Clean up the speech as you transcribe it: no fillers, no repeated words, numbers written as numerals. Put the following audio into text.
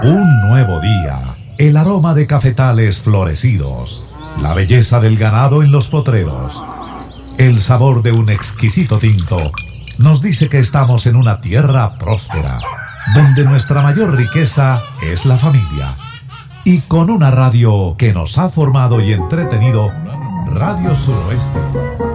Un nuevo día, el aroma de cafetales florecidos, la belleza del ganado en los potreros, el sabor de un exquisito tinto, nos dice que estamos en una tierra próspera, donde nuestra mayor riqueza es la familia. Y con una radio que nos ha formado y entretenido, Radio Suroeste.